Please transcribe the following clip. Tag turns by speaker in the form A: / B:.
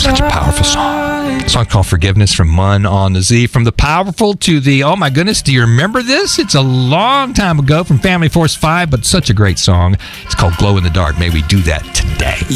A: Such a powerful song. A song called Forgiveness from Mun on the Z. From the powerful to the, oh my goodness, do you remember this? It's a long time ago from Family Force 5, but such a great song. It's called Glow in the Dark. May we do that today.